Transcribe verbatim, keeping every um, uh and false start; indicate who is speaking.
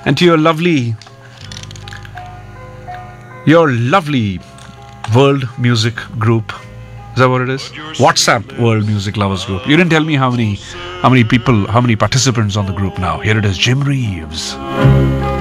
Speaker 1: And to your lovely, your lovely world music group. Is that what it is? WhatsApp World Music Lovers Group. You didn't tell me how many, how many people, how many participants on the group now. Here it is, Jim Reeves.